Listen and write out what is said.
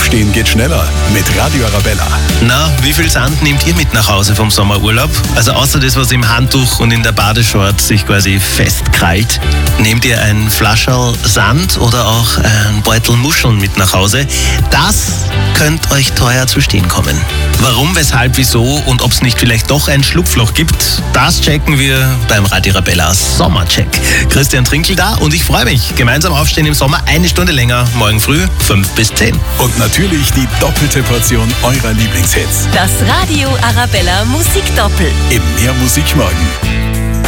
Aufstehen geht schneller mit Radio Arabella. Na, wie viel Sand nehmt ihr mit nach Hause vom Sommerurlaub? Also außer das, was im Handtuch und in der Badeshort sich quasi festkrallt. Nehmt ihr ein Flascherl Sand oder auch ein Beutel Muscheln mit nach Hause? Das könnte euch teuer zu stehen kommen. Warum, weshalb, wieso und ob es nicht vielleicht doch ein Schlupfloch gibt, das checken wir beim Radio Arabella Sommercheck. Christian Trinkel da und ich freue mich. Gemeinsam aufstehen im Sommer, eine Stunde länger, morgen früh 5 bis 10. Und natürlich die doppelte Portion eurer Lieblingshits. Das Radio Arabella Musikdoppel. Im Mehr Musik morgen.